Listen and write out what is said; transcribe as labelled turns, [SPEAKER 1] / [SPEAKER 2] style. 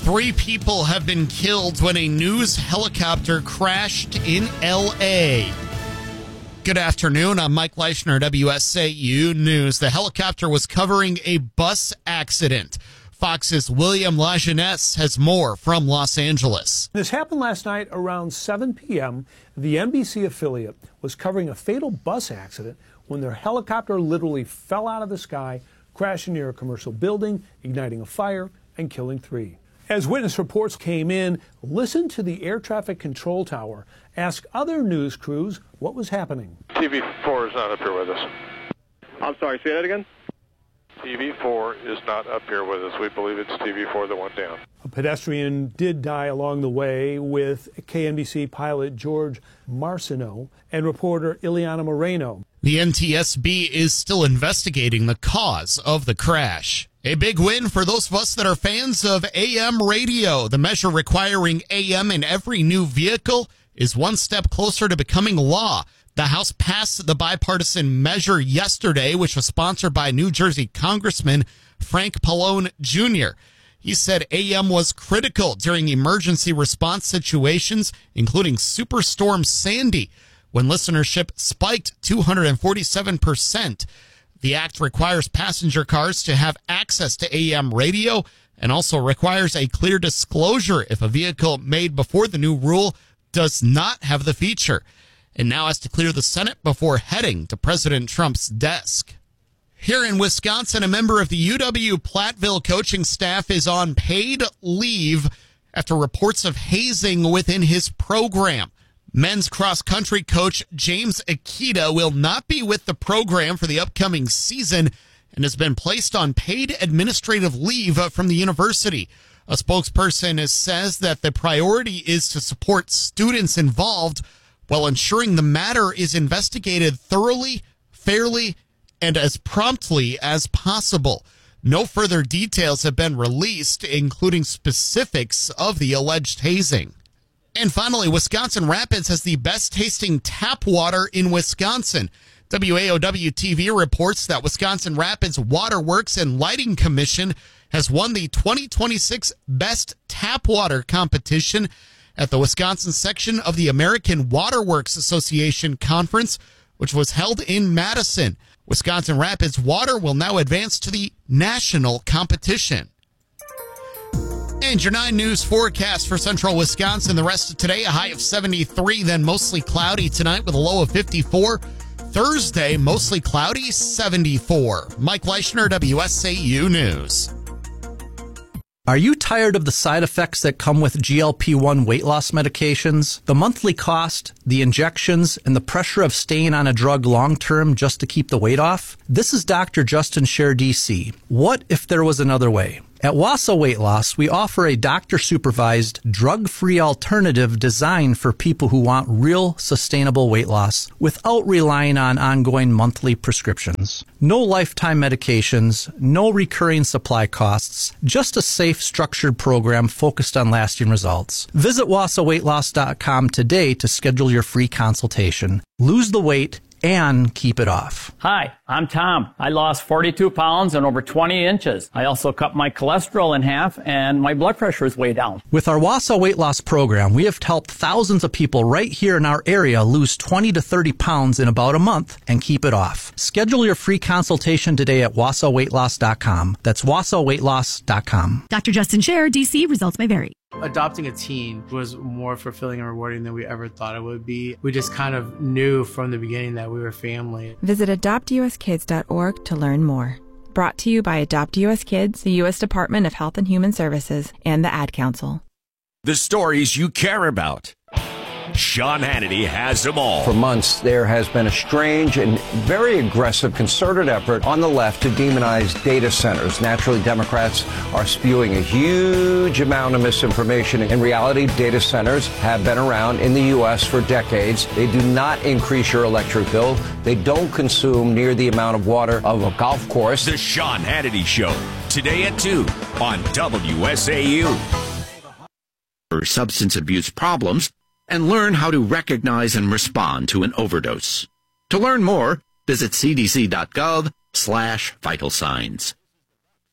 [SPEAKER 1] 3 people have been killed when a news helicopter crashed in L.A. Good afternoon. I'm Mike Leishner, WSAU News. The helicopter was covering a bus accident. Fox's William Lajeunesse has more from Los Angeles.
[SPEAKER 2] This happened last night around 7 p.m. The NBC affiliate was covering a fatal bus accident when their helicopter literally fell out of the sky, crashing near a commercial building, igniting a fire, and killing 3. As witness reports came in, listen to the air traffic control tower ask other news crews what was happening.
[SPEAKER 3] TV4 is not up here with us.
[SPEAKER 4] I'm sorry, say that again?
[SPEAKER 3] TV4 is not up here with us. We believe it's TV4 that went down.
[SPEAKER 2] A pedestrian did die along the way with KNBC pilot George Marciano and reporter Ileana Moreno.
[SPEAKER 1] The NTSB is still investigating the cause of the crash. A big win for those of us that are fans of AM radio. The measure requiring AM in every new vehicle is one step closer to becoming law. The House passed the bipartisan measure yesterday, which was sponsored by New Jersey Congressman Frank Pallone Jr. He said AM was critical during emergency response situations, including Superstorm Sandy, when listenership spiked 247%. The act requires passenger cars to have access to AM radio and also requires a clear disclosure if a vehicle made before the new rule does not have the feature, and now has to clear the Senate before heading to President Trump's desk. Here in Wisconsin, a member of the UW Platteville coaching staff is on paid leave after reports of hazing within his program. Men's cross-country coach James Akita will not be with the program for the upcoming season and has been placed on paid administrative leave from the university. A spokesperson says that the priority is to support students involved while ensuring the matter is investigated thoroughly, fairly, and as promptly as possible. No further details have been released, including specifics of the alleged hazing. And finally, Wisconsin Rapids has the best tasting tap water in Wisconsin. WAOW TV reports that Wisconsin Rapids Waterworks and Lighting Commission has won the 2026 Best Tap Water competition at the Wisconsin section of the American Waterworks Association Conference, which was held in Madison. Wisconsin Rapids Water will now advance to the national competition. And your 9 News forecast for central Wisconsin. The rest of today, a high of 73, then mostly cloudy tonight with a low of 54. Thursday, mostly cloudy, 74. Mike Leishner, WSAU News.
[SPEAKER 5] Are you tired of the side effects that come with GLP-1 weight loss medications? The monthly cost, the injections, and the pressure of staying on a drug long-term just to keep the weight off? This is Dr. Justin Scher, DC. What if there was another way? At Wausau Weight Loss, we offer a doctor-supervised, drug-free alternative designed for people who want real, sustainable weight loss without relying on ongoing monthly prescriptions. No lifetime medications, no recurring supply costs, just a safe, structured program focused on lasting results. Visit WausauWeightLoss.com today to schedule your free consultation. Lose the weight and keep it off.
[SPEAKER 6] Hi, I'm Tom. I lost 42 pounds and over 20 inches. I also cut my cholesterol in half and my blood pressure is way down.
[SPEAKER 5] With our Wausau weight loss program, we have helped thousands of people right here in our area lose 20 to 30 pounds in about a month and keep it off. Schedule your free consultation today at WausauWeightLoss.com. That's WausauWeightLoss.com.
[SPEAKER 7] Dr. Justin Scher, DC. Results may vary.
[SPEAKER 8] Adopting a teen was more fulfilling and rewarding than we ever thought it would be. We just kind of knew from the beginning that we were family.
[SPEAKER 9] Visit adoptuskids.org to learn more. Brought to you by Adopt US Kids, the U.S. Department of Health and Human Services, and the Ad Council.
[SPEAKER 10] The stories you care about. Sean Hannity has them all.
[SPEAKER 11] For months, there has been a strange and very aggressive concerted effort on the left to demonize data centers. Naturally, Democrats are spewing a huge amount of misinformation. In reality, data centers have been around in the U.S. for decades. They do not increase your electric bill. They don't consume near the amount of water of a golf course.
[SPEAKER 10] The Sean Hannity Show, today at 2 on WSAU. For substance abuse problems, and learn how to recognize and respond to an overdose. To learn more, visit cdc.gov/vital signs.